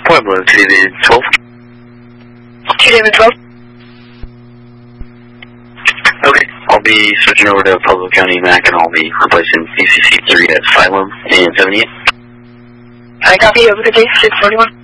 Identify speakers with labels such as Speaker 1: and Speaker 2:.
Speaker 1: Pueblo to David 12.
Speaker 2: To David 12.
Speaker 1: Okay, I'll be switching over to Pueblo County Mac, and I'll be replacing ECC 3 at Phylum and 78.
Speaker 2: I copy. Have a good day. 641.